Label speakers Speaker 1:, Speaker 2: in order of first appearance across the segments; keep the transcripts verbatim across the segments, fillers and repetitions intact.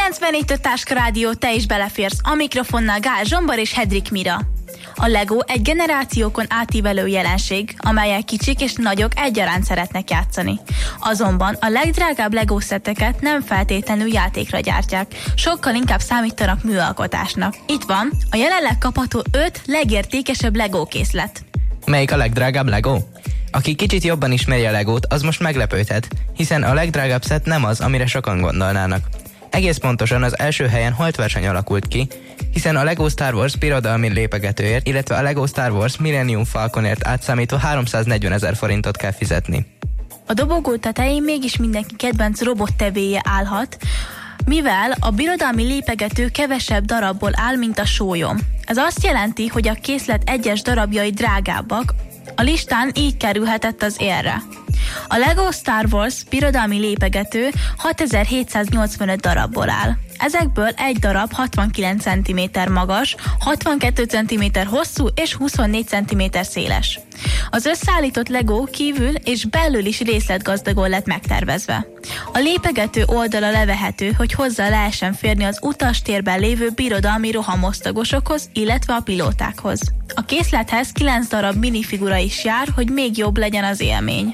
Speaker 1: kilencvennégy Táska Rádió, te is beleférsz. A mikrofonnál Gál Zsombor és Hedrik Mira. A Lego egy generációkon átívelő jelenség, amellyel kicsik és nagyok egyaránt szeretnek játszani. Azonban a legdrágább Lego szetteket nem feltétlenül játékra gyártják, sokkal inkább számítanak műalkotásnak. Itt van a jelenleg kapható öt legértékesebb Lego készlet.
Speaker 2: Melyik a legdrágább Lego? Aki kicsit jobban ismeri a Legót, az most meglepődhet, hiszen a legdrágább szett nem az, amire sokan gondolnának. Egész pontosan az első helyen holtverseny alakult ki, hiszen a Lego Star Wars birodalmi lépegetőért, illetve a Lego Star Wars Millennium Falconért átszámítva háromszáznegyvenezer forintot kell fizetni.
Speaker 1: A dobogó tetején mégis mindenki kedvenc robottevéje állhat, mivel a birodalmi lépegető kevesebb darabból áll, mint a sólyom. Ez azt jelenti, hogy a készlet egyes darabjai drágábbak, a listán így kerülhetett az élre. A Lego Star Wars birodalmi lépegető hatezer-hétszáznyolcvanöt darabból áll. Ezekből egy darab hatvankilenc centiméter magas, hatvankettő centiméter hosszú és huszonnégy centiméter széles. Az összeállított Lego kívül és belül is részletgazdagon lett megtervezve. A lépegető oldala levehető, hogy hozzá lehessen férni az utastérben lévő birodalmi rohamosztagosokhoz, illetve a pilótákhoz. A készlethez kilenc darab minifigura is jár, hogy még jobb legyen az élmény.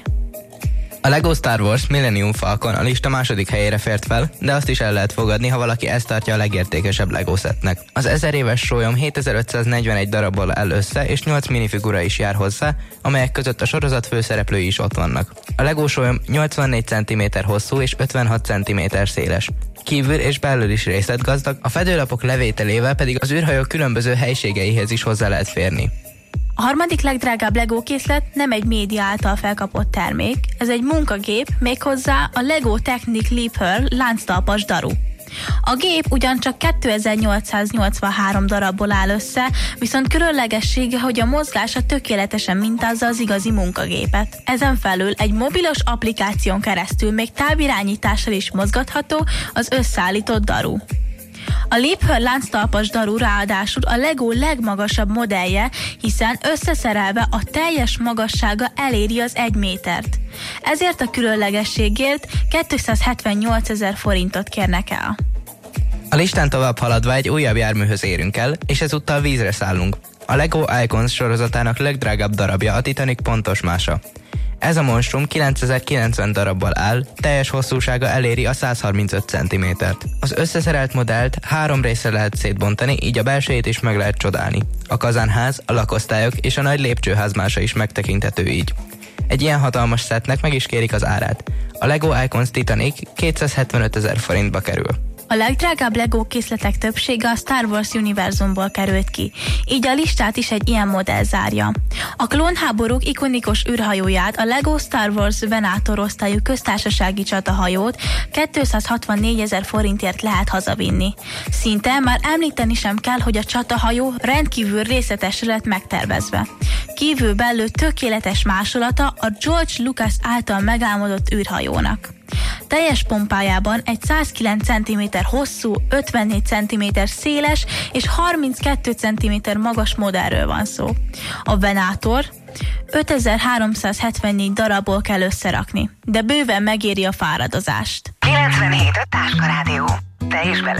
Speaker 2: A Lego Star Wars Millennium Falcon a lista második helyére fért fel, de azt is el lehet fogadni, ha valaki ezt tartja a legértékesebb Lego szettnek. Az ezer éves sólyom hétezer-ötszáznegyvenegy darabból áll össze, és nyolc minifigura is jár hozzá, amelyek között a sorozat főszereplői is ott vannak. A Lego sólyom nyolcvannégy centiméter hosszú és ötvenhat centiméter széles. Kívül és belül is részletgazdag, a fedőlapok levételével pedig az űrhajók különböző helységeihez is hozzá lehet férni.
Speaker 1: A harmadik legdrágább Lego készlet nem egy média által felkapott termék, ez egy munkagép, méghozzá a Lego Technic Leaper lánctalpas daru. A gép ugyancsak kétezer-nyolcszáznyolcvanhárom darabból áll össze, viszont különlegessége, hogy a mozgása tökéletesen mintázza az igazi munkagépet. Ezen felül egy mobilos applikáción keresztül még távirányítással is mozgatható az összeállított daru. A Leaper lánctalpas daru ráadásul a Lego legmagasabb modellje, hiszen összeszerelve a teljes magassága eléri az egy métert. Ezért a különlegességért kétszázhetvennyolcezer forintot kérnek el.
Speaker 2: A listán tovább haladva egy újabb járműhöz érünk el, és ezúttal vízre szállunk. A Lego Icons sorozatának legdrágább darabja a Titanic pontos mása. Ez a monstrum kilencezer-kilencven darabból áll, teljes hosszúsága eléri a száz harmincöt centimétert. Az összeszerelt modellt három részre lehet szétbontani, így a belsejét is meg lehet csodálni. A kazánház, a lakosztályok és a nagy lépcsőház mása is megtekinthető így. Egy ilyen hatalmas szettnek meg is kérik az árát. A Lego Icons Titanic kétszázhetvenötezer forintba kerül.
Speaker 1: A legdrágább Lego készletek többsége a Star Wars univerzumból került ki, így a listát is egy ilyen modell zárja. A klónháborúk ikonikus űrhajóját, a Lego Star Wars Venator osztályú köztársasági csatahajót kétszázhatvannégyezer forintért lehet hazavinni. Szinte már említeni sem kell, hogy a csatahajó rendkívül részletesre lett megtervezve. Kívül belül tökéletes másolata a George Lucas által megálmodott űrhajónak. Teljes pompájában egy százkilenc centiméter hosszú, ötvennégy centiméter széles és harminckettő centiméter magas modellről van szó. A Venator ötezer-háromszázhetvennégy darabból kell összerakni, de bőven megéri a fáradozást.
Speaker 3: kilencvenhét Táska Rádió. Te is bele